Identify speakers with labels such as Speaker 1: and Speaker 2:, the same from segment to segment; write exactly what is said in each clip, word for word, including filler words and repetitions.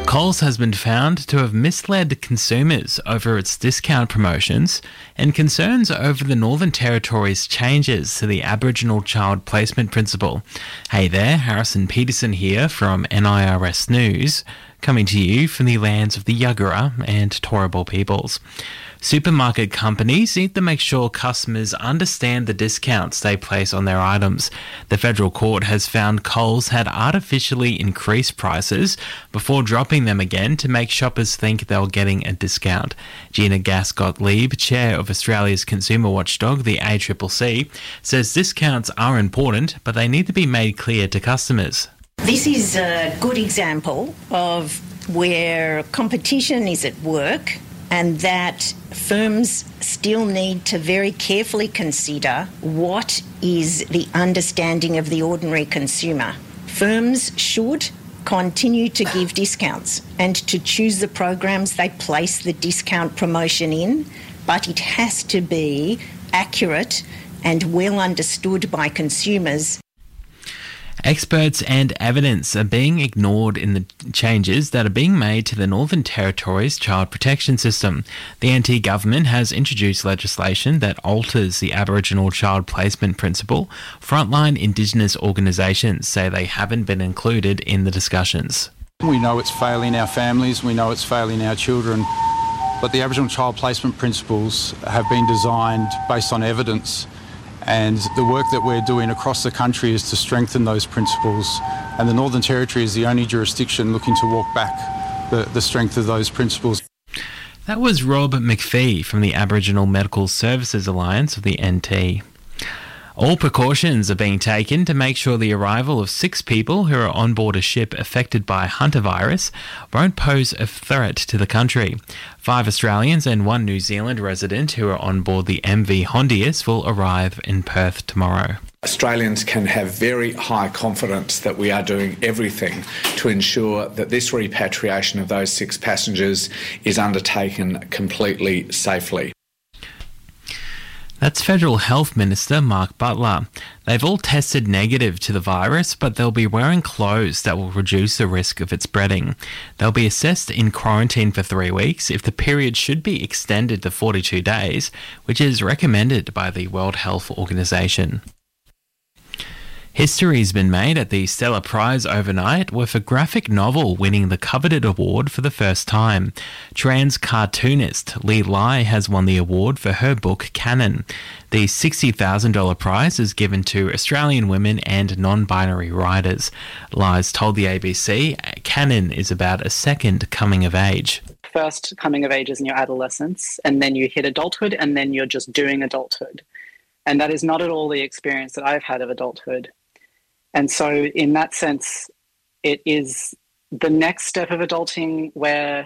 Speaker 1: Coles has been found to have misled consumers over its discount promotions, and concerns over the Northern Territory's changes to the Aboriginal Child Placement Principle. Hey there, Harrison Peterson here from N I R S News, coming to you from the lands of the Yuggera and Turrbal peoples. Supermarket companies need to make sure customers understand the discounts they place on their items. The federal court has found Coles had artificially increased prices before dropping them again to make shoppers think they were getting a discount. Gina Gass-Gottlieb, chair of Australia's consumer watchdog, the A C C C, says discounts are important, but they need to be made clear to customers.
Speaker 2: This is a good example of where competition is at work, and that firms still need to very carefully consider what is the understanding of the ordinary consumer. Firms should continue to give discounts and to choose the programs they place the discount promotion in, but it has to be accurate and well understood by consumers.
Speaker 1: Experts and evidence are being ignored in the changes that are being made to the Northern Territory's child protection system. The N T government has introduced legislation that alters the Aboriginal child placement principle. Frontline Indigenous organisations say they haven't been included in the discussions.
Speaker 3: We know it's failing our families, we know it's failing our children, but the Aboriginal child placement principles have been designed based on evidence. And the work that we're doing across the country is to strengthen those principles. And the Northern Territory is the only jurisdiction looking to walk back the, the strength of those principles.
Speaker 1: That was Rob McPhee from the Aboriginal Medical Services Alliance of the N T. All precautions are being taken to make sure the arrival of six people who are on board a ship affected by hantavirus won't pose a threat to the country. Five Australians and one New Zealand resident who are on board the M V Hondius will arrive in Perth tomorrow.
Speaker 4: Australians can have very high confidence that we are doing everything to ensure that this repatriation of those six passengers is undertaken completely safely.
Speaker 1: That's Federal Health Minister Mark Butler. They've all tested negative to the virus, but they'll be wearing clothes that will reduce the risk of it spreading. They'll be assessed in quarantine for three weeks if the period should be extended to forty-two days, which is recommended by the World Health Organization. History's been made at the Stella Prize overnight, with a graphic novel winning the coveted award for the first time. Trans cartoonist Lee Lai has won the award for her book Canon. The sixty thousand dollars prize is given to Australian women and non-binary writers. Lai's told the A B C Canon is about a second coming of age.
Speaker 5: First coming of age is in your adolescence, and then you hit adulthood, and then you're just doing adulthood. And that is not at all the experience that I've had of adulthood. And so in that sense, it is the next step of adulting where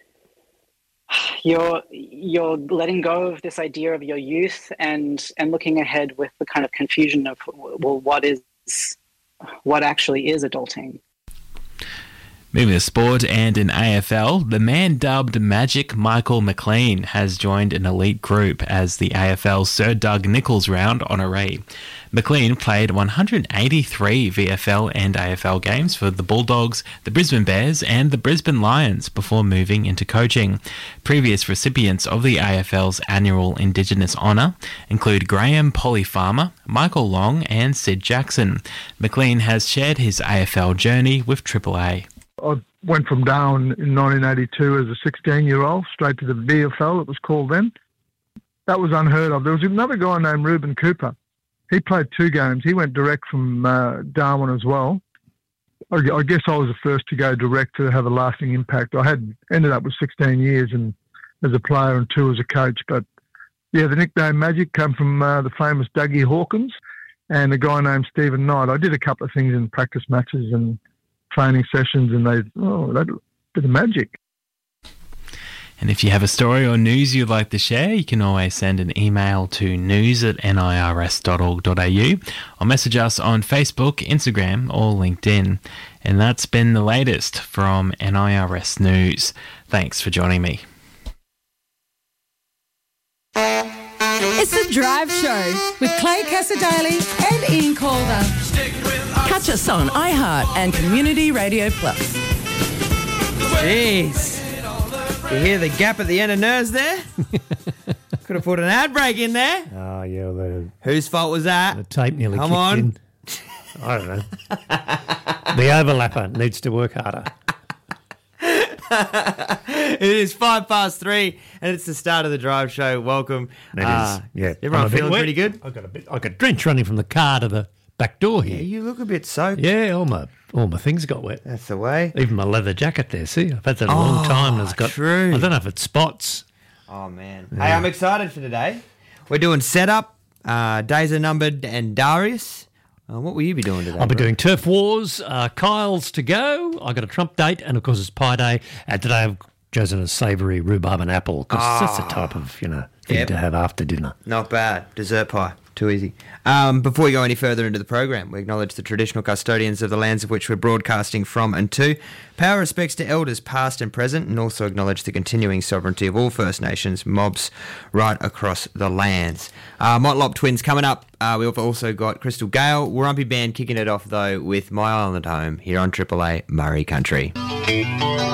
Speaker 5: you're you're letting go of this idea of your youth and and looking ahead with the kind of confusion of, well, what is what actually is adulting?
Speaker 1: Moving to sport, and in A F L, the man dubbed Magic Michael McLean has joined an elite group as the A F L Sir Doug Nicholls round honoree. McLean played one hundred eighty-three V F L and A F L games for the Bulldogs, the Brisbane Bears and the Brisbane Lions before moving into coaching. Previous recipients of the A F L's annual Indigenous Honour include Graham Polly Farmer, Michael Long and Sid Jackson. McLean has shared his A F L journey with Triple A.
Speaker 6: I went from Darwin in nineteen eighty-two as a sixteen-year-old straight to the V F L, it was called then. That was unheard of. There was another guy named Reuben Cooper. He played two games. He went direct from uh, Darwin as well. I, I guess I was the first to go direct to have a lasting impact. I had ended up with sixteen years and as a player and two as a coach. But, yeah, the nickname Magic came from uh, the famous Dougie Hawkins and a guy named Stephen Knight. I did a couple of things in practice matches and training sessions, and they, oh, that's a bit of magic.
Speaker 1: And if you have a story or news you'd like to share, you can always send an email to news at n i r s dot org dot a u or message us on Facebook, Instagram or LinkedIn. And that's been the latest from N I R S News. Thanks for joining me.
Speaker 7: It's The Drive Show with Clay Casadali and Ian Calder. Catch us on iHeart and Community Radio Plus.
Speaker 8: Jeez. You hear the gap at the end of Nurse there? Could have put an ad break in there.
Speaker 9: Oh, yeah. The,
Speaker 8: Whose fault was that?
Speaker 9: the tape nearly
Speaker 8: Come
Speaker 9: kicked
Speaker 8: on.
Speaker 9: in. I don't know. The overlapper needs to work harder.
Speaker 8: It is five past three, and it's the start of the Drive Show. Welcome.
Speaker 9: It
Speaker 8: Uh,
Speaker 9: is. Yeah.
Speaker 8: Everyone
Speaker 9: I'm a bit
Speaker 8: feeling
Speaker 9: wet.
Speaker 8: pretty good?
Speaker 9: I got a bit. I got drenched running from the car to the back door
Speaker 8: Yeah,
Speaker 9: here.
Speaker 8: you look a bit soaked.
Speaker 9: Yeah, all my all my things got wet.
Speaker 8: That's the way.
Speaker 9: Even my leather jacket there. See, I've had that a long
Speaker 8: Oh,
Speaker 9: time. And it's got.
Speaker 8: true.
Speaker 9: I don't know if it's spots.
Speaker 8: Oh, man. Hey, I'm excited for today. We're doing setup. Uh, days are numbered and Darius. Uh, what will you be doing today?
Speaker 9: I'll be
Speaker 8: bro?
Speaker 9: doing Turf Wars. Uh, Kyle's to go. I got a Trump date, and of course it's Pie Day. And today I've chosen a savoury rhubarb and apple because that's the type of you know thing
Speaker 8: Yep.
Speaker 9: to have after dinner.
Speaker 8: Not bad. Dessert pie. Too easy. Um, before we go any further into the program, we acknowledge the traditional custodians of the lands of which we're broadcasting from and to. Pay our respects to elders past and present, and also acknowledge the continuing sovereignty of all First Nations mobs right across the lands. Uh, Motlop Twins coming up. Uh, we've also got Crystal Gale. Warumpi Band kicking it off, though, with My Island Home here on Triple A Murray Country.